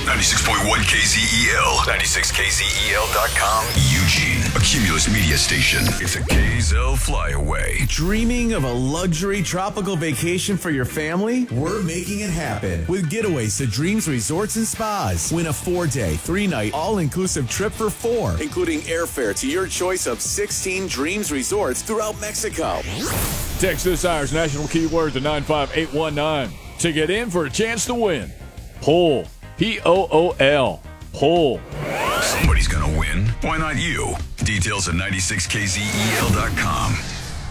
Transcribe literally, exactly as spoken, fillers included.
ninety-six point one K Z E L. ninety-six K Z E L dot com. Eugene, a Cumulus media station. It's a K Z L flyaway. Dreaming of a luxury tropical vacation for your family? We're making it happen with Getaways to Dreams Resorts and Spas. Win a four-day, three-night, all-inclusive trip for four, including airfare to your choice of sixteen Dreams Resorts throughout Mexico. Text this hour's national keyword to nine five eight one nine to get in for a chance to win. Pool. P O O L. Pool. Somebody's gonna win. Why not you? Details at ninety-six K Z E L dot com.